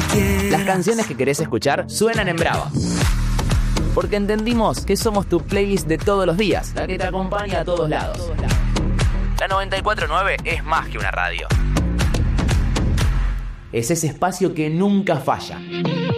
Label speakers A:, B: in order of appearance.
A: Las canciones que querés escuchar suenan en Brava. Porque entendimos que somos tu playlist de todos los días, la que te acompaña a todos lados. La 94.9 es más que una radio. Es ese espacio que nunca falla.